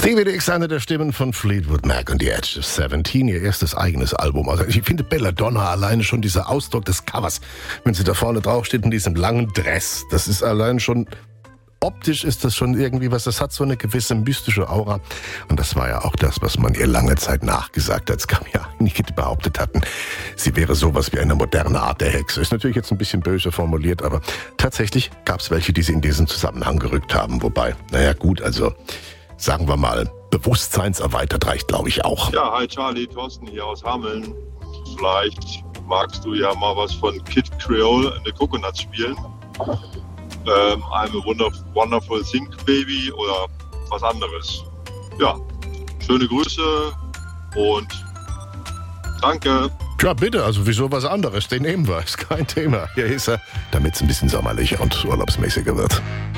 Stevie Nicks, eine der Stimmen von Fleetwood Mac und The Edge of 17, ihr erstes eigenes Album. Also ich finde Belladonna alleine schon dieser Ausdruck des Covers, wenn sie da vorne draufsteht in diesem langen Dress, das ist allein schon, optisch ist das schon irgendwie was, das hat so eine gewisse mystische Aura. Und das war ja auch das, was man ihr lange Zeit nachgesagt hat. Es gab ja einige, die behauptet hatten, sie wäre sowas wie eine moderne Art der Hexe. Ist natürlich jetzt ein bisschen böse formuliert, aber tatsächlich gab es welche, die sie in diesen Zusammenhang gerückt haben. Wobei, naja gut, also sagen wir mal, bewusstseinserweitert reicht, glaube ich, auch. Ja, hi Charlie, Thorsten hier aus Hameln. Vielleicht magst du ja mal was von Kid Creole and the Coconuts spielen. I'm a Wonderful Think Baby oder was anderes. Ja, schöne Grüße und danke. Ja, bitte, also wieso was anderes? Den nehmen wir, ist kein Thema. Hier ist er, damit es ein bisschen sommerlicher und urlaubsmäßiger wird.